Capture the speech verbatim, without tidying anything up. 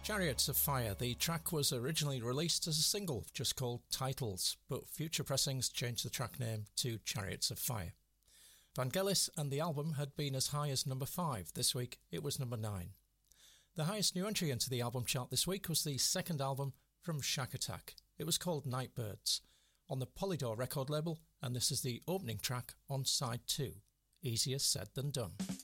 Chariots of Fire. The track was originally released as a single, just called Titles, but future pressings changed the track name to Chariots of Fire. Vangelis and the album had been as high as number five. This week it was number nine. The highest new entry into the album chart this week was the second album from Shack Attack. It was called Nightbirds, on the Polydor record label, and this is the opening track on side two, Easier Said Than Done.